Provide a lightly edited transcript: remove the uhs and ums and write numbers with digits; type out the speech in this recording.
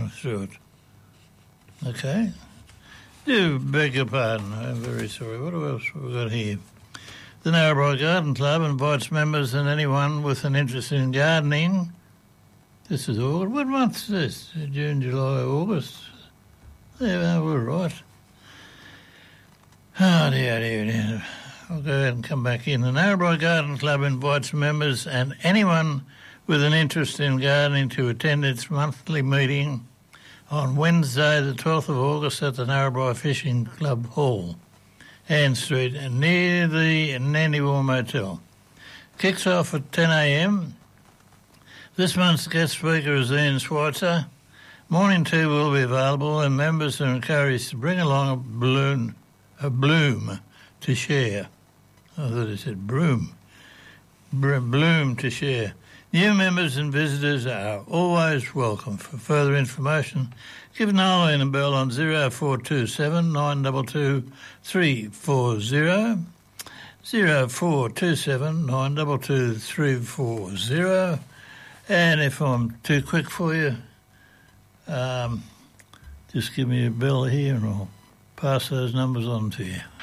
through it. Okay. Do beg your pardon. I'm very sorry. What else have we got here? The Narrabri Garden Club invites members and anyone with an interest in gardening. This is August. What month is this? June, July, August. Yeah, we're right. Oh, dear. I'll go ahead and come back in. The Narrabri Garden Club invites members and anyone with an interest in gardening to attend its monthly meeting on Wednesday the 12th of August at the Narrabri Fishing Club Hall, Ann Street, near the Nandywall Motel. Kicks off at 10 a.m. This month's guest speaker is Ian Schweitzer. Morning tea will be available and members are encouraged to bring along a bloom to share. I thought it said broom. Bloom to share. New members and visitors are always welcome. For further information, give Nolene a bell on 0427 922 340, 0427 922 340. And if I'm too quick for you, just give me a bell here and I'll pass those numbers on to you.